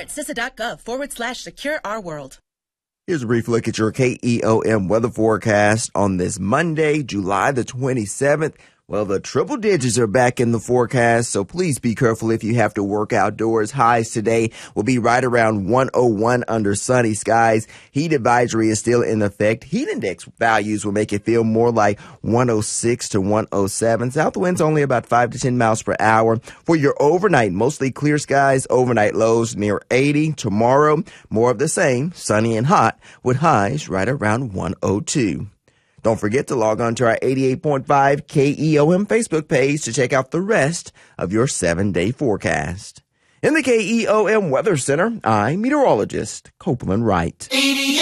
at CISA.gov/secure our world. Here's a brief look at your KEOM weather forecast on this Monday, July the 27th. Well, the triple digits are back in the forecast, so please be careful if you have to work outdoors. Highs today will be right around 101 under sunny skies. Heat advisory is still in effect. Heat index values will make it feel more like 106 to 107. South winds only about 5 to 10 miles per hour. For your overnight, mostly clear skies, overnight lows near 80. Tomorrow, more of the same, sunny and hot, with highs right around 102. Don't forget to log on to our 88.5 KEOM Facebook page to check out the rest of your 7-day forecast. In the KEOM Weather Center, I'm meteorologist Copeland Wright.